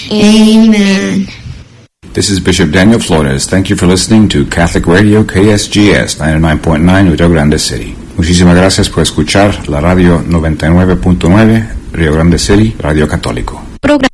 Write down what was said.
Amen. This is Bishop Daniel Flores. Thank you for listening to Catholic Radio KSGS 99.9 Rio Grande City. Muchísimas gracias por escuchar la radio 99.9 Rio Grande City, Radio Católico.